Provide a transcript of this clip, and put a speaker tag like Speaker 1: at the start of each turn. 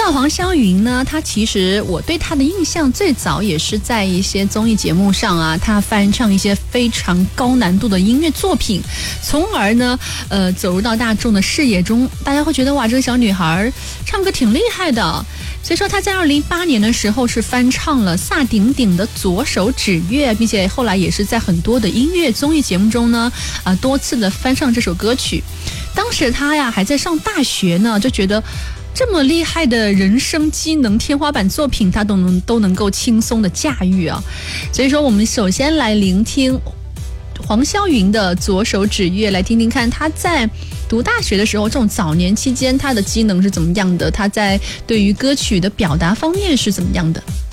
Speaker 1: 到黄霄云呢，他其实我对他的印象最早也是在一些综艺节目上啊，他翻唱一些非常高难度的音乐作品，从而呢走入到大众的视野中，大家会觉得哇，这个小女孩唱歌挺厉害的。所以说他在2008年的时候是翻唱了萨顶顶的左手指月，并且后来也是在很多的音乐综艺节目中呢多次的翻唱这首歌曲。当时他呀还在上大学呢，就觉得这么厉害的人声机能天花板作品他都能够轻松的驾驭啊。所以说我们首先来聆听黄霄云的左手指月，来听听看他在读大学的时候，这种早年期间他的机能是怎么样的，他在对于歌曲的表达方面是怎么样的。